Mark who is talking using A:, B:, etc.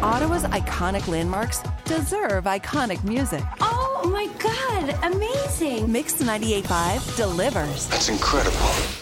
A: Ottawa's iconic landmarks deserve iconic music.
B: Oh my God, amazing.
A: Mix 98.5 delivers.
C: That's incredible.